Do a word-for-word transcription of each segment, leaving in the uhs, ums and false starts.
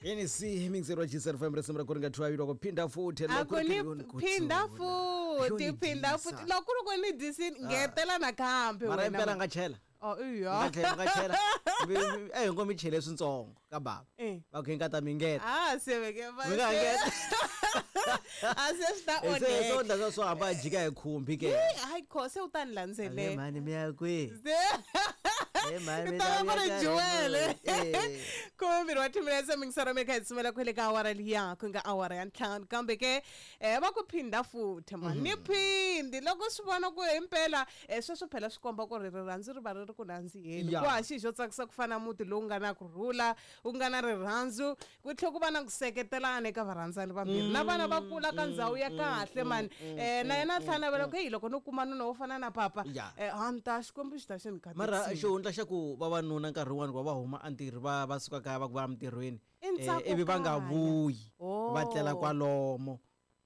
Yini si mingzero Gisel F M resimra kuringa twayirwa kupinda futhi akoni phinda futhi phinda futhi lokho koni disi ngetela nakhambe wena mara impela ngachela oh iya ngachela ngachela eh ngomi chele swintsongo ka baba bakhenkata mingeta ah seveke ba ngangeta asesta one ese sonda so so hamba jika ekhumbi ke hayi khose utanilandzele mani miyakwe Eh mami mina Joel Ko mi rwathi mina semingisara meka itsimela kwele ka awara liya kunga awara ya ntlhanu kambe ke eh va ku phinda futhi man ni phindi loko swi vona ku impela eh sweswo phela swi komba ku ri rirhandzu ri va ri ri ku nandziheni ku haxi xo tsakisa ku fana muti lowu nga na kurhula u nga na rirhandzu ku tlhe ku va na ku seketelana eka varhandzani vambirhi na vana va kula ka ndhawu ya kahle man eh na yena ntlhanu vela ku hey loko no kuma nuna wo fana na papa eh hanta xikombi xi ta xi ni khatisa mara xo xa ku vavanuna nkarhi wun'wana ku va huma antirhi va va suka kaya va ku va mintirhweni ivi va nga vuyi va tlela kwalomo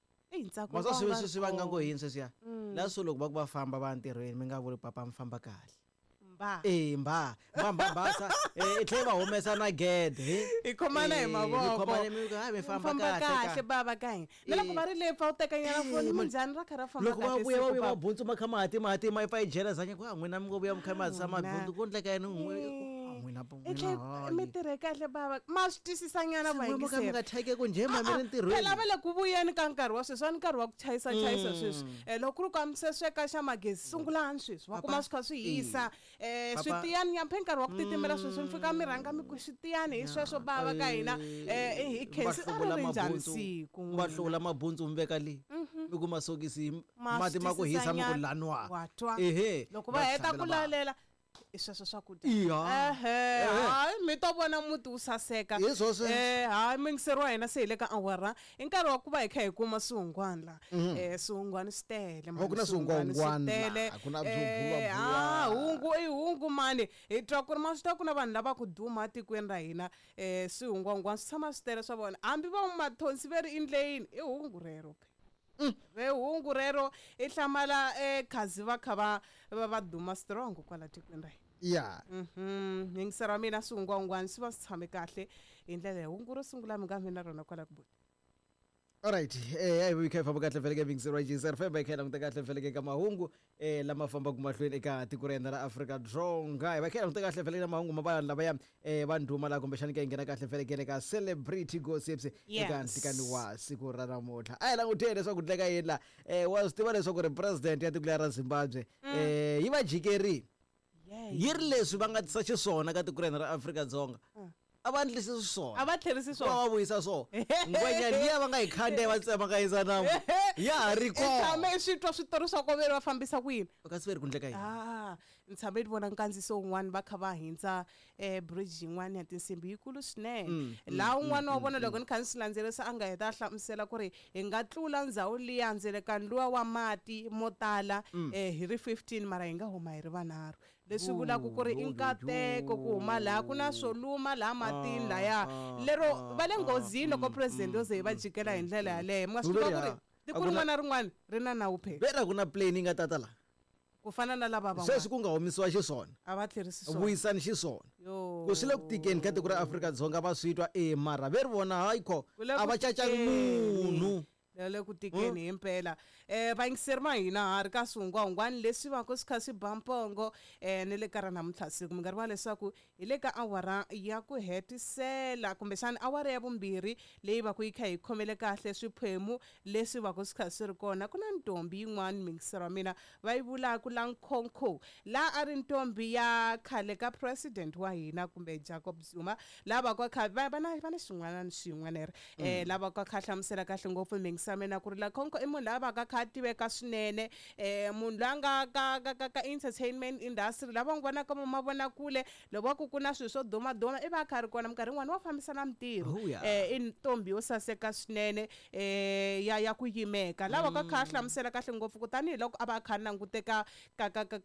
masa swi swi swi vanga ngo yini sweswiya la so loko va ku va famba va ntirhweni mi nga vuli papa mi famba kahle mba eh mba mba basa eh tlhe va humesa na gede i khomana hi mavoko i khomana mi ka mi famba kahle baba kahle na loko va ri le fa u teka nyana foni munjani ra khara famba kahle loko va vuya va va bunzu makhamati mati mai fa ijela zanye ku n'wina mi ngo vuya mkhamati sama bunzu ku ndleka yini n'wina n'wina mi tirhe kahle baba ma swi twisisa nyana va yingisela mi nga thayike ku nje ma mi ri ntirhweni phela vele ku vuyeni ka nkarhi wa sweswi wa nkarhi wa ku chayisa chayisa sweswi eh loko ri ka misesweka xa magezi sungulani sweswi va kuma swi kha swi hisa eh switiyani nyampe nkarhi wa ku titimela sweswi mi fika mi rhanga mi ku switiyani hi sweswo bava ka hina eh hi khensi a ri njhani siku va hlula mabundzu mi veka le mi kuma sokisi mati ma ku hisa mi ku lanwa ehe loko va heta ku lalela isweswo swakudya ehe hayi mi to vona muti wu saseka eh hayi mingiseriwa hina se hi le ka awara i nkarhi wa ku va hi kha hi kuma swihungwana la eh swihungwana swi tele mani ku na swihungwana ku na byo ah hungu i hungu mani hi twa ku ri ma swi ta ku na vanhu lava ku duma tikweni ra hina eh swihungwana swi tshama swi tele swa vona hambi va mathonsi ve ri endleyini i hungu rero re hungu rero i hlamala ekhazi va kha va va duma strong kwala tikweni ra hina ya mhm yingisera mina swihungwana swi va swi tshame kahle hi ndlela ya hungu ro sungula mi nga mina rona kwala ku buti alright eh ayi kha famba kahle feleke mingisera Gisel F M khela ngita kahle feleke ka mahungu eh lama famba ku mahlweni eka tiko rena ra Africa Dzonga va khela ngita kahle feleke na mahungu mabala lava ya eh vanduma la kumbe xani ka ingena kahle feleke ka celebrity gossips eka ntikani wa siku ra namuntlha ayi langutele leswaku dleka yini la eh wa swi tiva leswaku ri president ya tiko ra Zimbabwe eh yi va jikerini yi ri leswi va nga tisa xiswona ka tiko rena ra Africa Dzonga abandlisi swona abathlerisi swona wa vuyisa so ngwenya liya va nga ikhande va tsema ka isa namu ya ri ko tshame switwa switori swa koveri va fambisa ku yini ka siveri ku ndleka yini ah ntshame ni vona nkandziso un'wana va kha va hindza eh bridge yin'wana ya tinsimbi yikulu swinene la un'wana wa vona loko ni kha ni swi landzelerisa a nga heta hlamusela ku ri hi nga tlula ndhawu liya ndzele ka luwa wa mati mo tala eh hi ri fifteen mara hi nga huma hi ri vanharhu leswi vulaka ku ri i nkateko ku huma laha ku na swo luma laha matini laya lero va le ngozini loko president yo ze va jikela hi ndlela yaleyo ma swi tiva ku ri tiko rin'wana na rin'wana ri na nawu phela vera ku na plane nga tata la ku fana na lava van'wana sweswi ku nga humisiwa xiswona a va tlherisi swona vuyisani xiswona ku swi le ku tikeni ka tiko ra Africa Dzonga va switwa eh mara veri vona hayi kho a va cacani munhu le ku tikeni impela eh vayingiseri ma hina ha ri ka swihungwahungwana leswi va ku swi kha swi bampongo eh ni le ka ra namuntlha siku mi nga ri va leswaku hi le ka awara ya ku hetisela kumbe xana awara ya vumbirhi leyi va ku yi kha hi khomele kahle swiphemu leswi va ku swi kha swi ri kona ku na ntombi yin'wana mingiseri wa mina va yi vulaka la Nkonkho la a ri ntombi ya khale ka president wa hina kumbe Jacob Zuma lava ku kha va na va na xin'wana xin'wana eh lava ku kha hlamusela kahle ngopfu samena ku ri la Nkonkho i munhu lava ka kha tiveka swinene eh munhu langa ka ka ka entertainment industry lava n'wi vonaka mo mavona kule loko ku kuna swilo swo duma duma i va kha ri kona minkarhi yin'wana wa fambisa na mintirho eh i ntombi yo saseka swinene eh ya ya ku yimeka lava ka kha hlamusela kahle ngopfu ku tanihiloko a va kha languteka ka ka